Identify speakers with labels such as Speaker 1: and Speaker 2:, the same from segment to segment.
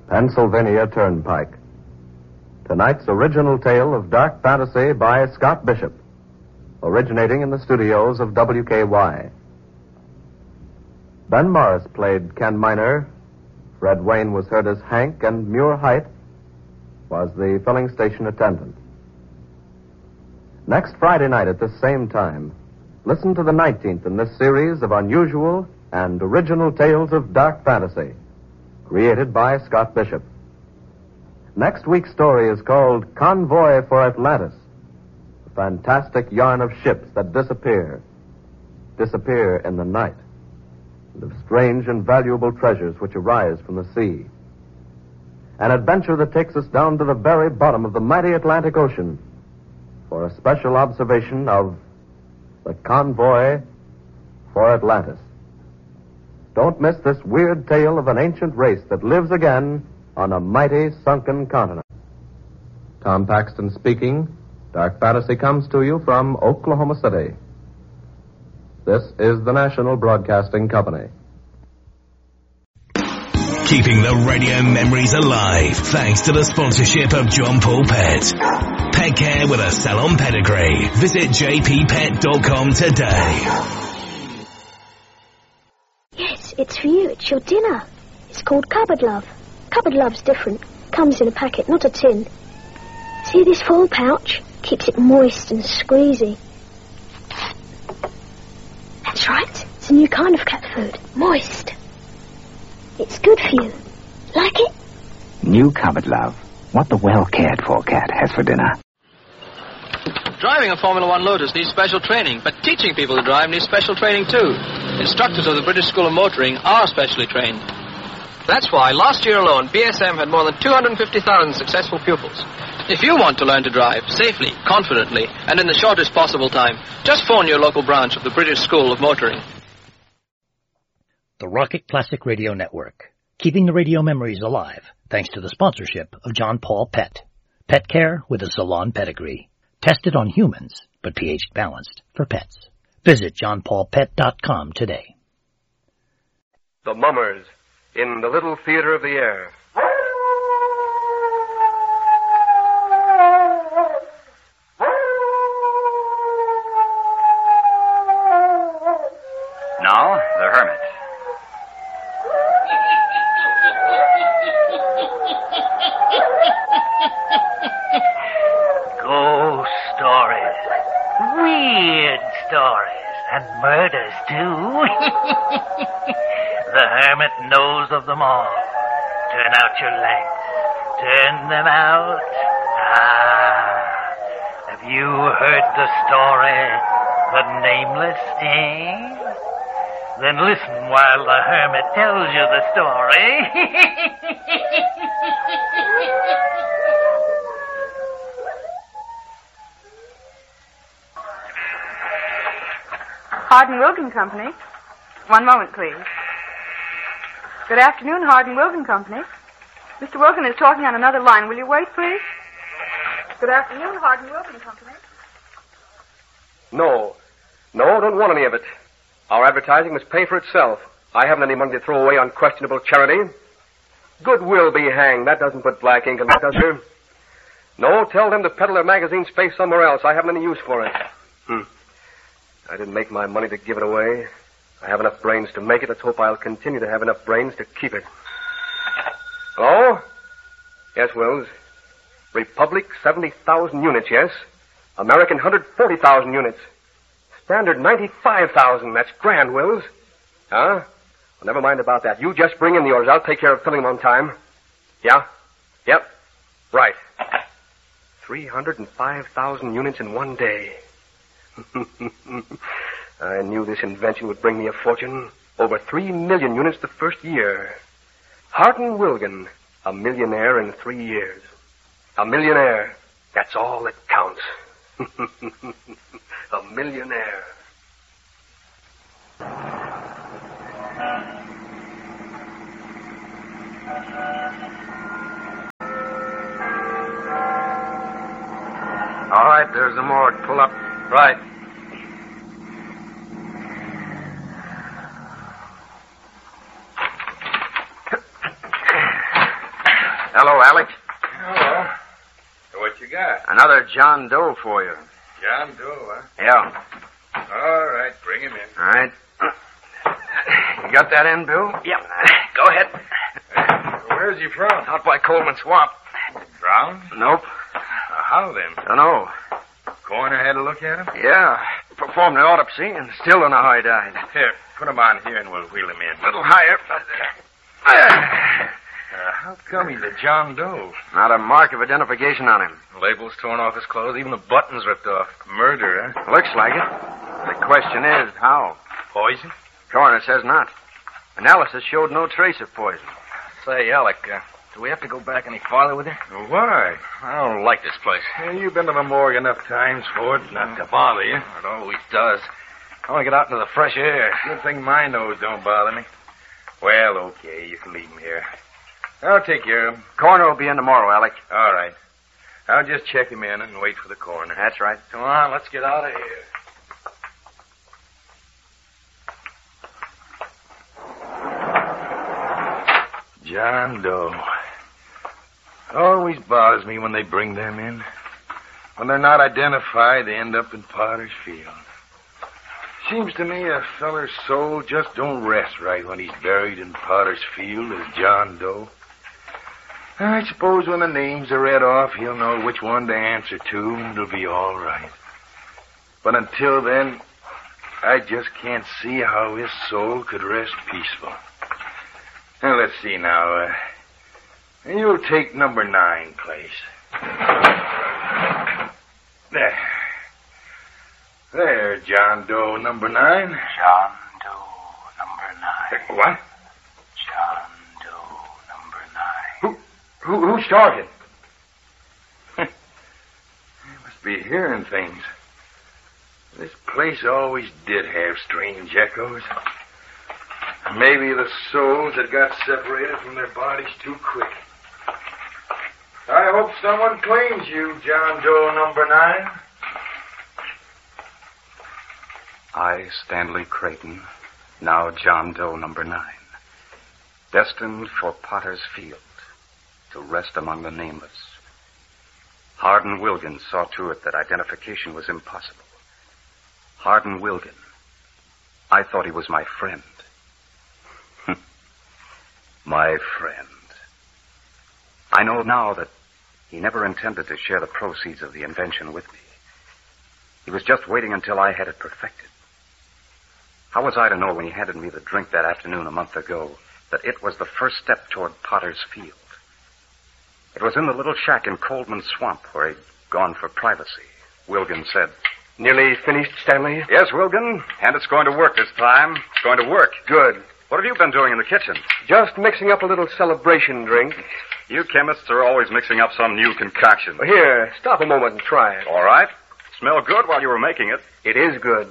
Speaker 1: Pennsylvania Turnpike. Tonight's original tale of dark fantasy by Scott Bishop, originating in the studios of WKY. Ben Morris played Ken Miner. Fred Wayne was heard as Hank, and Muir Height was the filling station attendant. Next Friday night at this same time, listen to the 19th in this series of unusual and original tales of dark fantasy, created by Scott Bishop. Next week's story is called Convoy for Atlantis, a fantastic yarn of ships that disappear in the night, and of strange and valuable treasures which arise from the sea. An adventure that takes us down to the very bottom of the mighty Atlantic Ocean for a special observation of the Convoy for Atlantis. Don't miss this weird tale of an ancient race that lives again on a mighty sunken continent. Tom Paxton speaking. Dark Fantasy comes to you from Oklahoma City. This is the National Broadcasting Company.
Speaker 2: Keeping the radio memories alive thanks to the sponsorship of John Paul Pet. Pet care with a salon pedigree. Visit jppet.com today.
Speaker 3: Yes, it's for you. It's your dinner. It's called Cupboard Love. Cupboard Love's different. Comes in a packet, not a tin. See this foil pouch? Keeps it moist and squeezy. That's right. It's a new kind of cat food. Moist. It's good for you. Like it?
Speaker 4: New Cupboard Love. What the well-cared-for cat has for dinner.
Speaker 5: Driving a Formula One Lotus needs special training, but teaching people to drive needs special training too. Instructors of the British School of Motoring are specially trained. That's why last year alone, BSM had more than 250,000 successful pupils. If you want to learn to drive safely, confidently, and in the shortest possible time, just phone your local branch of the British School of Motoring.
Speaker 6: The Rocket Classic Radio Network, keeping the radio memories alive thanks to the sponsorship of John Paul Pet. Pet care with a salon pedigree. Tested on humans, but pH balanced for pets. Visit johnpaulpet.com today.
Speaker 7: The Mummers in the Little Theater of the Air.
Speaker 4: Now, the Hermit.
Speaker 8: Ghost stories, weird stories, and murders, too. The Hermit knows of them all. Turn out your lights. Turn them out. Have you heard the story, The Nameless, eh? Then listen while the Hermit tells you the story.
Speaker 9: Hardin Wilkin Company. One moment, please. Good afternoon, Hardin Wilkin Company. Mr. Wilkin is talking on another line. Will you wait, please? Good afternoon, Hardin Wilkin Company.
Speaker 7: No, don't want any of it. Our advertising must pay for itself. I haven't any money to throw away on questionable charity. Goodwill be hanged. That doesn't put black ink on it, does it? No, tell them to peddle their magazine space somewhere else. I haven't any use for it. I didn't make my money to give it away. I have enough brains to make it. Let's hope I'll continue to have enough brains to keep it. Hello? Yes, Wills. Republic, 70,000 units, yes. American, 140,000 units. Standard, 95,000. That's grand, Wills. Huh? Well, never mind about that. You just bring in the orders. I'll take care of filling them on time. Yeah? Yep. Right. 305,000 units in one day. I knew this invention would bring me a fortune. Over 3 million units the first year. Hardin Wilkin, a millionaire in 3 years. A millionaire. That's all that counts. A millionaire. All right, there's the morgue. Pull up. Right.
Speaker 10: Hello, Alex.
Speaker 11: Hello. So what you got?
Speaker 10: Another John Doe for you.
Speaker 11: John Doe, huh?
Speaker 10: Yeah.
Speaker 11: All right, bring him in.
Speaker 10: All right. You got that in, Bill?
Speaker 4: Yep. Go ahead.
Speaker 11: Where's he from?
Speaker 10: Out by Coleman Swamp.
Speaker 11: Drowned?
Speaker 10: Nope.
Speaker 11: How then?
Speaker 10: Dunno.
Speaker 11: Coroner had a look at him?
Speaker 10: Yeah. Performed the autopsy and still don't know how he died.
Speaker 11: Here, put him on here and we'll wheel him in.
Speaker 10: A little higher.
Speaker 11: How come he's a John Doe?
Speaker 10: Not a mark of identification on him.
Speaker 11: Labels torn off his clothes, even the buttons ripped off. Murder, huh?
Speaker 10: Looks like it. The question is, how?
Speaker 11: Poison?
Speaker 10: Coroner says not. Analysis showed no trace of poison.
Speaker 5: Say, Alec, do we have to go back any farther with her?
Speaker 11: Why?
Speaker 5: I don't like this place.
Speaker 11: You've been to the morgue enough times for it not to bother you.
Speaker 5: It always does. I want to get out into the fresh air.
Speaker 11: Good thing my nose don't bother me. Well, okay, you can leave him here. I'll take care of him.
Speaker 10: Coroner will be in tomorrow, Alec.
Speaker 11: All right. I'll just check him in and wait for the coroner.
Speaker 10: That's right.
Speaker 5: Come on, let's get out of here.
Speaker 11: John Doe. Always bothers me when they bring them in. When they're not identified, they end up in Potter's Field. Seems to me a feller's soul just don't rest right when he's buried in Potter's Field as John Doe. I suppose when the names are read off, he'll know which one to answer to, and it'll be all right. But until then, I just can't see how his soul could rest peaceful. Now, let's see now. You'll take number 9 place. There. There, John Doe, number 9.
Speaker 4: John Doe, number 9.
Speaker 11: What?
Speaker 4: John Doe, number 9.
Speaker 11: Who's talking? You must be hearing things. This place always did have strange echoes. Maybe the souls that got separated from their bodies too quick. I hope someone claims you, John Doe, number 9.
Speaker 12: I, Stanley Creighton, now John Doe, number 9, destined for Potter's Field, to rest among the nameless. Hardin Wilgan saw to it that identification was impossible. Hardin Wilgan. I thought he was my friend. My friend. I know now that he never intended to share the proceeds of the invention with me. He was just waiting until I had it perfected. How was I to know when he handed me the drink that afternoon a month ago that it was the first step toward Potter's Field? It was in the little shack in Coleman Swamp where he'd gone for privacy. Wilgan said,
Speaker 7: Nearly finished, Stanley?
Speaker 12: Yes, Wilgan, and it's going to work this time. It's going to work.
Speaker 7: Good.
Speaker 12: What have you been doing in the kitchen?
Speaker 7: Just mixing up a little celebration drink.
Speaker 12: You chemists are always mixing up some new concoction.
Speaker 7: Here, stop a moment and try it.
Speaker 12: All right. Smelled good while you were making it.
Speaker 7: It is good.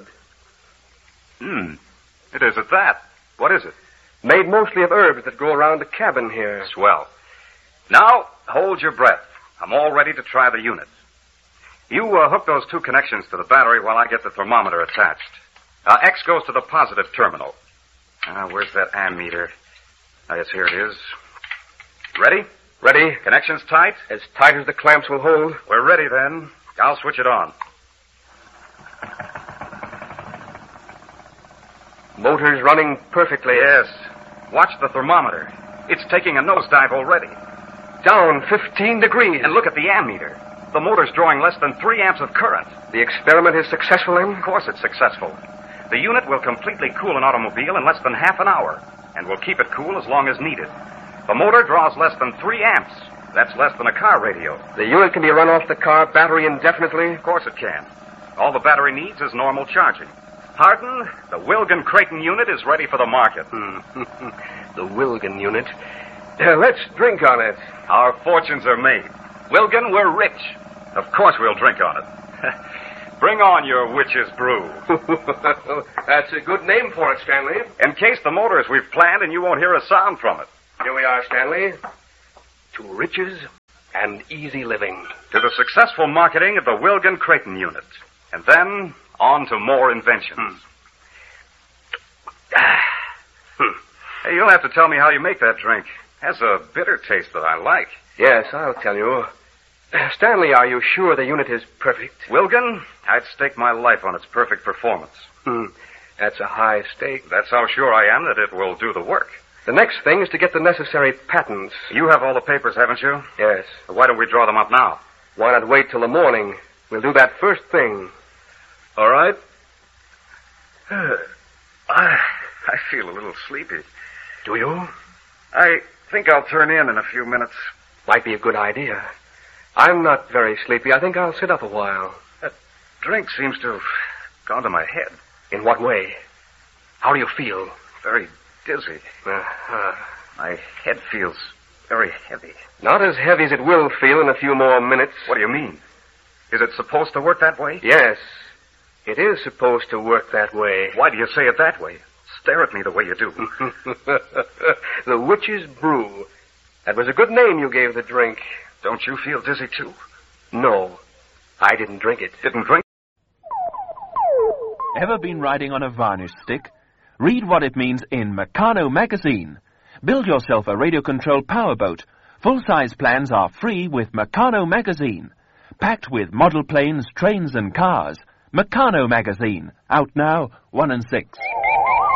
Speaker 12: It is at that. What is it?
Speaker 7: Made mostly of herbs that grow around the cabin here.
Speaker 12: Swell. Now, hold your breath. I'm all ready to try the unit. You hook those 2 connections to the battery while I get the thermometer attached. X goes to the positive terminal. Where's that ammeter? Yes, here it is. Ready?
Speaker 7: Ready.
Speaker 12: Connections tight?
Speaker 7: As tight as the clamps will hold.
Speaker 12: We're ready, then. I'll switch it on.
Speaker 7: Motor's running perfectly.
Speaker 12: Yes. Watch the thermometer. It's taking a nosedive already.
Speaker 7: Down 15 degrees.
Speaker 12: And look at the ammeter. The motor's drawing less than 3 amps of current.
Speaker 7: The experiment is successful, then?
Speaker 12: Of course it's successful. The unit will completely cool an automobile in less than half an hour, and will keep it cool as long as needed. The motor draws less than 3 amps. That's less than a car radio.
Speaker 7: The unit can be run off the car battery indefinitely?
Speaker 12: Of course it can. All the battery needs is normal charging. Hardin, the Wilgan Creighton unit is ready for the market.
Speaker 7: The Wilgan unit. Let's drink on it.
Speaker 12: Our fortunes are made. Wilgan, we're rich. Of course we'll drink on it. Bring on your witch's brew.
Speaker 7: That's a good name for it, Stanley.
Speaker 12: Encase the motor as we've planned, and you won't hear a sound from it.
Speaker 7: Here we are, Stanley. To riches and easy living.
Speaker 12: To the successful marketing of the Wilgan Creighton unit. And then on to more inventions. Hey, you'll have to tell me how you make that drink. Has a bitter taste that I like.
Speaker 7: Yes, I'll tell you. Stanley, are you sure the unit is perfect?
Speaker 12: Wilkin, I'd stake my life on its perfect performance.
Speaker 7: That's a high stake.
Speaker 12: That's how sure I am that it will do the work.
Speaker 7: The next thing is to get the necessary patents.
Speaker 12: You have all the papers, haven't you?
Speaker 7: Yes.
Speaker 12: Why don't we draw them up now?
Speaker 7: Why not wait till the morning? We'll do that first thing.
Speaker 12: All right. I feel a little sleepy.
Speaker 7: Do you?
Speaker 12: I think I'll turn in a few minutes.
Speaker 7: Might be a good idea. I'm not very sleepy. I think I'll sit up a while.
Speaker 12: That drink seems to have gone to my head.
Speaker 7: In what way? How do you feel?
Speaker 12: Very dizzy. My head feels very heavy.
Speaker 7: Not as heavy as it will feel in a few more minutes.
Speaker 12: What do you mean? Is it supposed to work that way?
Speaker 7: Yes. It is supposed to work that way.
Speaker 12: Why do you say it that way? Stare at me the way you do.
Speaker 7: The Witch's Brew. That was a good name you gave the drink.
Speaker 12: Don't you feel dizzy, too?
Speaker 7: No. I didn't drink it.
Speaker 12: Didn't drink?
Speaker 13: Ever been riding on a varnish stick? Read what it means in Meccano magazine. Build yourself a radio-controlled powerboat. Full-size plans are free with Meccano magazine. Packed with model planes, trains, and cars. Meccano magazine. Out now, 1 and 6.